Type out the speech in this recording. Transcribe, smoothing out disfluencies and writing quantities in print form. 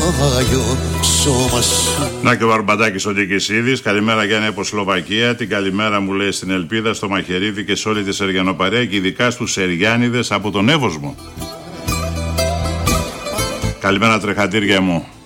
άγιο σώμα σου. Να και ο Βαρμπαντάκης ο Ντικησίδης. Καλημέρα Γιάννη από Σλοβακία. Την καλημέρα μου λέει στην Ελπίδα, στο Μαχαιρίδη και σε όλη τη Σεριανοπαρέα και ειδικά στους Σεριάνιδες από τον Εύωσμο. Καλημέρα τρεχατήρια μου.